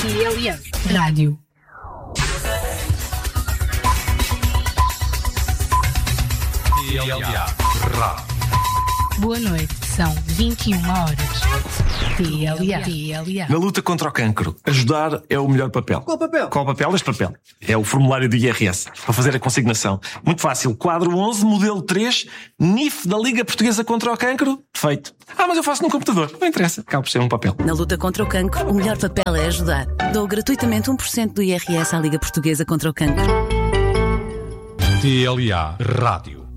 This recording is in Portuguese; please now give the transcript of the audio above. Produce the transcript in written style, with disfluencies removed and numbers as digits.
TLA Rádio. TLA Rádio. Boa noite, são 21 horas. TLA. Na luta contra o cancro, ajudar é o melhor papel. Qual papel? Qual papel? Este papel. É o formulário do IRS, para fazer a consignação. Muito fácil. Quadro 11, modelo 3, NIF da Liga Portuguesa contra o Cancro. Feito. Mas eu faço no computador. Não interessa. Acaba por ser um papel. Na luta contra o cancro, o melhor papel é ajudar. Dou gratuitamente 1% do IRS à Liga Portuguesa contra o Cancro. TLA Rádio.